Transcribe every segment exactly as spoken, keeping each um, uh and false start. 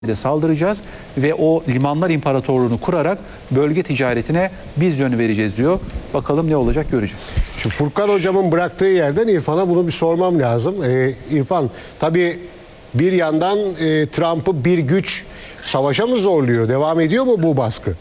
de saldıracağız ve o limanlar imparatorluğunu kurarak bölge ticaretine biz yön vereceğiz diyor. Bakalım ne olacak göreceğiz. Şimdi Furkan hocamın bıraktığı yerden İrfan'a bunu bir sormam lazım. Ee, İrfan, tabii bir yandan e, Trump'ı bir güç savaşa mı zorluyor? Devam ediyor mu bu baskı?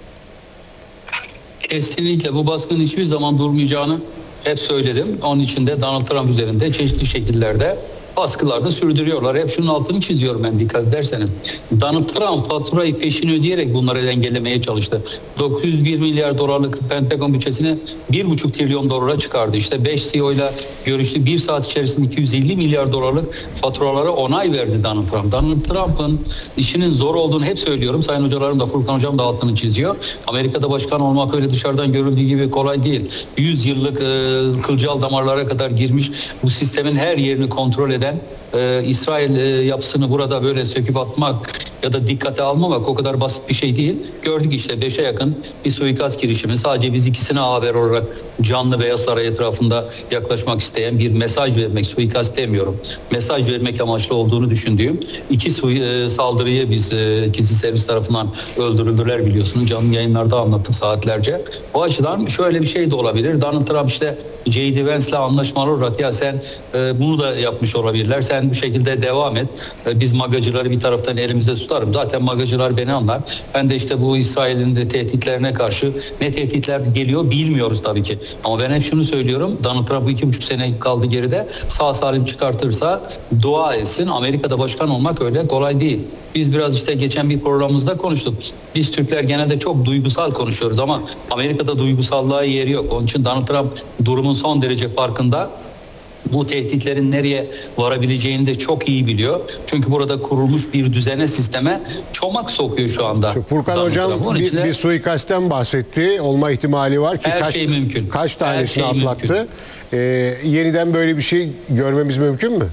Kesinlikle bu baskının hiçbir zaman durmayacağını hep söyledim. Onun için de Donald Trump üzerinde çeşitli şekillerde baskılarını sürdürüyorlar. Hep şunun altını çiziyorum ben, dikkat ederseniz. Donald Trump faturayı peşin ödeyerek bunları engellemeye çalıştı. dokuz yüz bir milyar dolarlık Pentagon bütçesini bir buçuk trilyon dolara çıkardı. İşte beş C E O ile görüştü. Bir saat içerisinde iki yüz elli milyar dolarlık faturalara onay verdi Donald Trump. Donald Trump'ın işinin zor olduğunu hep söylüyorum. Sayın hocalarım da, Furkan hocam da altını çiziyor. Amerika'da başkan olmak öyle dışarıdan görüldüğü gibi kolay değil. yüz yıllık e, kılcal damarlara kadar girmiş, bu sistemin her yerini kontrol eden Ee, İsrail e, yapısını burada böyle söküp atmak ya da dikkate almamak o kadar basit bir şey değil. Gördük işte beşe yakın bir suikast girişimi. Sadece biz ikisine haber olarak canlı Beyaz Saray etrafında yaklaşmak isteyen, bir mesaj vermek, suikast demiyorum, mesaj vermek amaçlı olduğunu düşündüğüm iki su, e, saldırıyı biz e, gizli servis tarafından öldürüldüler, biliyorsunuz. Canlı yayınlarda anlattık saatlerce. O açıdan şöyle bir şey de olabilir. Donald Trump işte J D Vance'le anlaşmalı olarak, ya sen e, bunu da yapmış olabilirler, sen bu şekilde devam et, e, biz magacıları bir taraftan elimizde tutarım, zaten magacılar beni anlar, ben de işte bu İsrail'in de tehditlerine karşı, ne tehditler geliyor bilmiyoruz tabii ki, ama ben hep şunu söylüyorum, Donald Trump bu iki buçuk sene kaldı geride, sağ salim çıkartırsa dua etsin. Amerika'da başkan olmak öyle kolay değil. Biz biraz işte geçen bir programımızda konuştuk. Biz Türkler genelde çok duygusal konuşuyoruz ama Amerika'da duygusallığa yeri yok. Onun için Donald Trump durumun son derece farkında. Bu tehditlerin nereye varabileceğini de çok iyi biliyor. Çünkü burada kurulmuş bir düzene, sisteme çomak sokuyor şu anda. Şimdi Furkan hocam bir, bir suikastten bahsetti. Olma ihtimali var ki her kaç, şey mümkün. kaç tanesini şey atlattı. Ee, yeniden böyle bir şey görmemiz mümkün mü?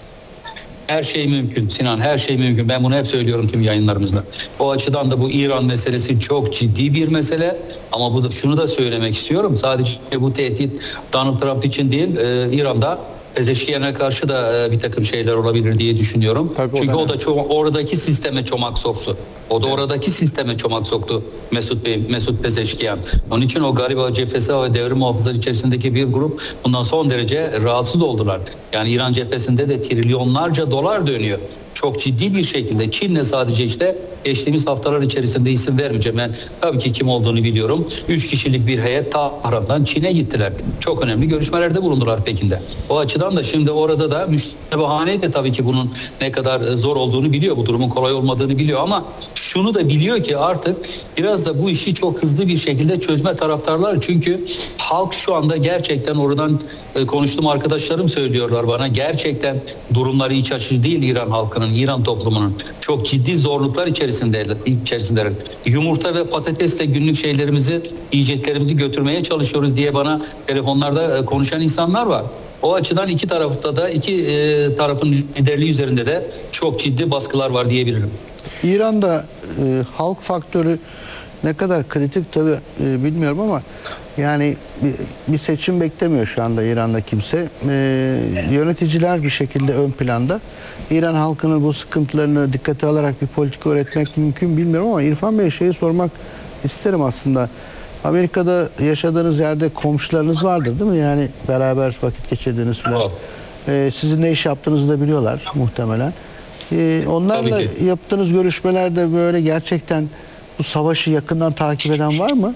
Her şey mümkün Sinan, her şey mümkün. Ben bunu hep söylüyorum tüm yayınlarımızda. O açıdan da bu İran meselesi çok ciddi bir mesele. Ama bu da, şunu da söylemek istiyorum. Sadece bu tehdit Donald Trump için değil, e, İran'da Pezeşkiyan'a karşı da e, bir takım şeyler olabilir diye düşünüyorum. Tabii Çünkü o, o da ço- oradaki sisteme çomak soktu. O da evet. oradaki sisteme çomak soktu Mesut Bey, Mesut Pezeşkiyan. Onun için o gariba cephesi ve devrim muhafızları içerisindeki bir grup bundan son derece rahatsız oldular. Yani İran cephesinde de trilyonlarca dolar dönüyor. Çok ciddi bir şekilde Çin'le sadece işte geçtiğimiz haftalar içerisinde, isim vermeyeceğim, ben tabii ki kim olduğunu biliyorum. Üç kişilik bir heyet Tahran'dan Çin'e gittiler. Çok önemli görüşmelerde bulundular Pekin'de. O açıdan da şimdi orada da müştebahane de tabii ki bunun ne kadar zor olduğunu biliyor. Bu durumun kolay olmadığını biliyor ama şunu da biliyor ki artık biraz da bu işi çok hızlı bir şekilde çözme taraftarlar. Çünkü halk şu anda gerçekten, oradan konuştuğum arkadaşlarım söylüyorlar bana, gerçekten durumları iç açıcı değil İran halkının, İran toplumunun. Çok ciddi zorluklar içerisindeler. içerisindeler. Yumurta ve patatesle günlük şeylerimizi, yiyeceklerimizi götürmeye çalışıyoruz diye bana telefonlarda konuşan insanlar var. O açıdan iki tarafta da, iki e, tarafın liderliği üzerinde de çok ciddi baskılar var diyebilirim. İran'da e, halk faktörü ne kadar kritik tabii e, bilmiyorum ama yani bir, bir seçim beklemiyor şu anda İran'da kimse. E, yöneticiler bir şekilde ön planda. İran halkının bu sıkıntılarını dikkate alarak bir politika üretmek mümkün bilmiyorum ama İrfan Bey, şeyi sormak isterim aslında. Amerika'da yaşadığınız yerde komşularınız vardır değil mi? Yani beraber vakit geçirdiğiniz falan. E, sizin ne iş yaptığınızı da biliyorlar muhtemelen. E, onlarla yaptığınız görüşmelerde böyle gerçekten bu savaşı yakından takip eden var mı?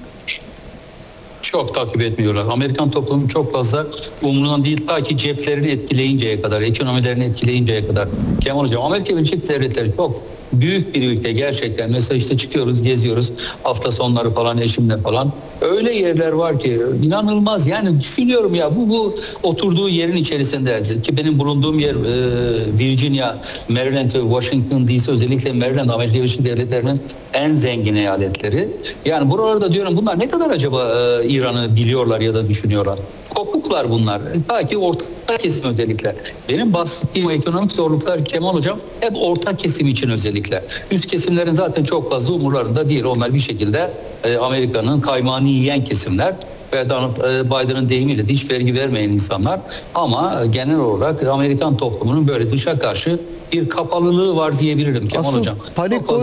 Çok takip etmiyorlar. Amerikan toplumu çok fazla umurundan değil, ta ki ceplerini etkileyinceye kadar, ekonomilerini etkileyinceye kadar. Kemal Hocam, Amerika Birleşik Devletleri çok büyük bir ülke gerçekten. Mesela işte çıkıyoruz, geziyoruz hafta sonları falan eşimle falan. Öyle yerler var ki inanılmaz. Yani düşünüyorum ya, bu bu oturduğu yerin içerisinde ki benim bulunduğum yer e, Virginia, Maryland ve Washington D C, özellikle Maryland Amerika Birleşik Devletleri'nin en zengin eyaletleri. Yani buralarda diyorum, bunlar ne kadar acaba e, İran'ı biliyorlar ya da düşünüyorlar? Kopuklar bunlar. Ta ki orta kesim özellikle. Benim bahsettiğim ekonomik zorluklar Kemal Hocam hep orta kesim için özellikle. Üst kesimlerin zaten çok fazla umurlarında değil. Onlar bir şekilde e, Amerika'nın kaymağını yiyen kesimler ve Donald Biden'ın deyimiyle de hiç vergi vermeyen insanlar. Ama genel olarak Amerikan toplumunun böyle dışa karşı bir kapalılığı var diyebilirim Kemal Asıl Hocam. panik Çok fazla